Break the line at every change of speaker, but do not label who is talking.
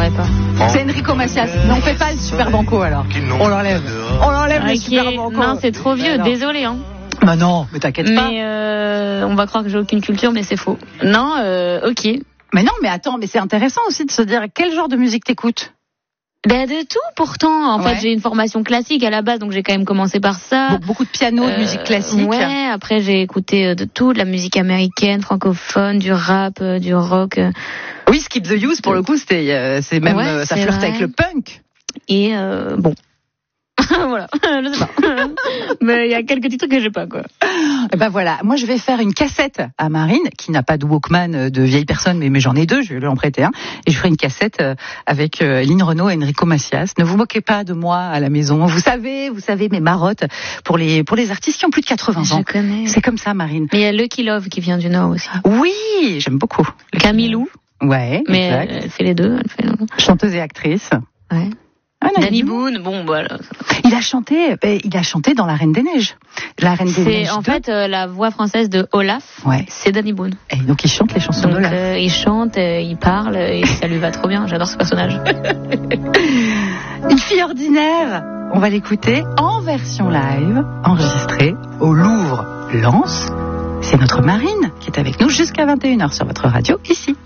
l'aurais pas.
C'est Enrico Macias. Mais on fait pas le Super Banco alors. On l'enlève. On l'enlève le Super Banco.
Non, c'est trop vieux. Désolé, hein.
Bah non, mais t'inquiète pas.
Mais on va croire que j'ai aucune culture, mais c'est faux. Non, ok.
Mais non, mais attends, mais c'est intéressant aussi de se dire quel genre de musique t'écoutes.
Ben de tout pourtant. En fait, j'ai une formation classique à la base, donc j'ai quand même commencé par ça.
Beaucoup de piano, de musique classique.
Ouais. Après, j'ai écouté de tout, de la musique américaine, francophone, du rap, du rock.
Oui, Skip the Use pour le coup, c'est même ça flirte avec le punk.
Et bon. Voilà, je sais pas. Mais il y a quelques petits trucs que j'ai pas, quoi.
Ben voilà, moi je vais faire une cassette à Marine, qui n'a pas de Walkman de vieille personne, mais j'en ai deux, je vais lui en prêter un. Et je ferai une cassette avec Lynn Renaud et Enrico Macias. Ne vous moquez pas de moi à la maison. Vous savez, mes marottes pour les artistes qui ont plus de 80 ans.
Je connais.
C'est comme ça, Marine.
Mais il y a Lucky Love qui vient du Nord aussi.
Oui, j'aime beaucoup.
Camilou.
Ouais,
mais
exact.
Elle fait les deux.
Chanteuse et actrice.
Ouais. Danny Boone, bon voilà.
Il a chanté dans La Reine des Neiges. La Reine des Neiges.
C'est en fait la voix française de Olaf.
Ouais.
C'est Danny Boone.
Et donc il chante les chansons d'Olaf.
Il chante, il parle et ça lui va trop bien. J'adore ce personnage.
Une fille ordinaire. On va l'écouter en version live, enregistrée au Louvre Lens. C'est notre Marine qui est avec nous jusqu'à 21h sur votre radio ici.